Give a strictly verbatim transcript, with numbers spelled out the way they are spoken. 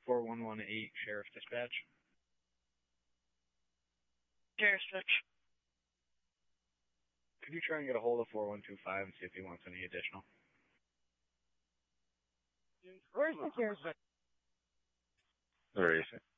four one one eight, Sheriff Dispatch. Sheriff Dispatch. Could you try and get a hold of four one two five and see if he wants any additional? Where's the Sheriff? Where is it?